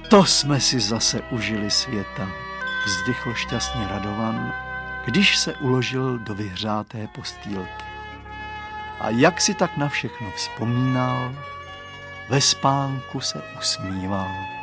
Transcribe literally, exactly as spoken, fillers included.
To jsme si zase užili světa, vzdychl šťastně Radovan, když se uložil do vyhřáté postýlky. A jak si tak na všechno vzpomínal, ve spánku se usmíval.